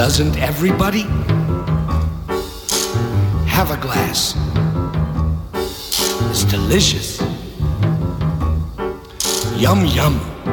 Doesn't everybody have a glass? It's delicious. Yum, yum.